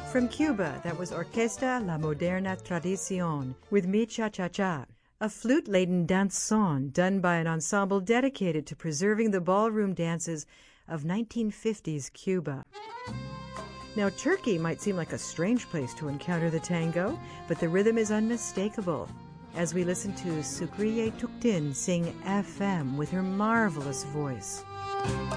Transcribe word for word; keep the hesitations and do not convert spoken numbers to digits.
From Cuba, that was Orquesta La Moderna Tradicion with Mi Cha Cha Cha, a flute-laden danson done by an ensemble dedicated to preserving the ballroom dances of nineteen fifties Cuba. Now, Turkey might seem like a strange place to encounter the tango, but the rhythm is unmistakable as we listen to Sukriye Tuktin sing F M with her marvelous voice.